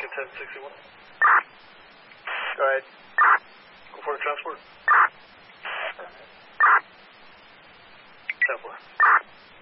American 1061. Go ahead. Go for a transport. 10-4.